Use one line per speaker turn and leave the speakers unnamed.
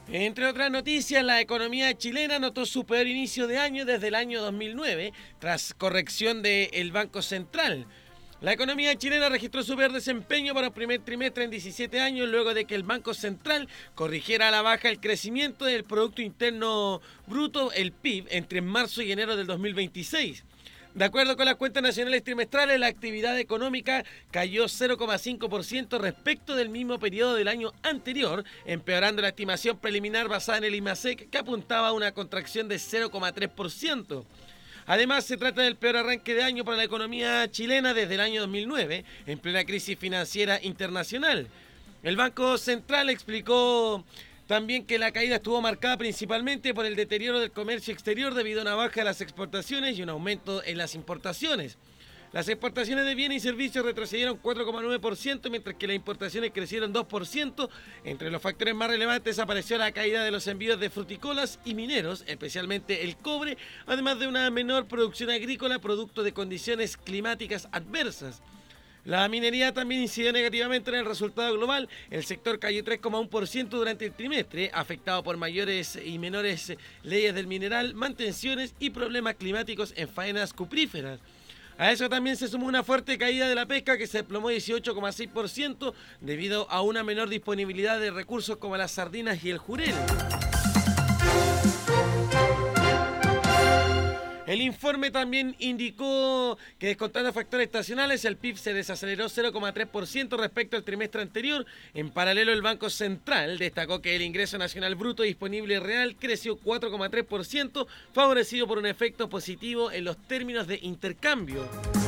Entre otras noticias, la economía chilena notó su peor inicio de año desde el año 2009, tras corrección del Banco Central. La economía chilena registró su peor desempeño para el primer trimestre en 17 años, luego de que el Banco Central corrigiera a la baja el crecimiento del Producto Interno Bruto, el PIB, entre marzo y enero del 2026. De acuerdo con las cuentas nacionales trimestrales, la actividad económica cayó 0,5% respecto del mismo periodo del año anterior, empeorando la estimación preliminar basada en el IMASEC, que apuntaba a una contracción de 0,3%. Además, se trata del peor arranque de año para la economía chilena desde el año 2009, en plena crisis financiera internacional. El Banco Central explicó también que la caída estuvo marcada principalmente por el deterioro del comercio exterior debido a una baja de las exportaciones y un aumento en las importaciones. Las exportaciones de bienes y servicios retrocedieron 4,9%, mientras que las importaciones crecieron 2%. Entre los factores más relevantes apareció la caída de los envíos de fruticolas y mineros, especialmente el cobre, además de una menor producción agrícola producto de condiciones climáticas adversas. La minería también incidió negativamente en el resultado global. El sector cayó 3,1% durante el trimestre, afectado por mayores y menores leyes del mineral, mantenciones y problemas climáticos en faenas cupríferas. A eso también se sumó una fuerte caída de la pesca que se desplomó 18,6% debido a una menor disponibilidad de recursos como las sardinas y el jurel. El informe también indicó que, descontando factores estacionales, el PIB se desaceleró 0,3% respecto al trimestre anterior. En paralelo, el Banco Central destacó que el ingreso nacional bruto disponible real creció 4,3%, favorecido por un efecto positivo en los términos de intercambio.